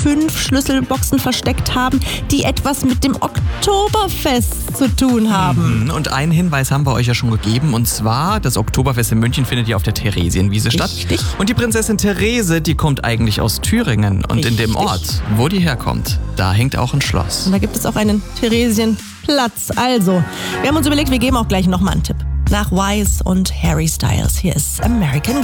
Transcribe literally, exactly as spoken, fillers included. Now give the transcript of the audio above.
fünf Schlüsselboxen versteckt haben, die etwas mit dem Oktoberfest zu tun haben. Und einen Hinweis haben wir euch ja schon gegeben, und zwar, das Oktoberfest in München findet ja auf der Theresienwiese statt. Richtig. Und die Prinzessin Therese, die kommt eigentlich aus Thüringen. Und Richtig. in dem Ort, wo die herkommt, da hängt auch ein Schloss. Und da gibt es auch einen Theresienplatz. Also, wir haben uns überlegt, wir geben auch gleich nochmal einen Tipp. Nach Wise und Harry Styles. Hier ist American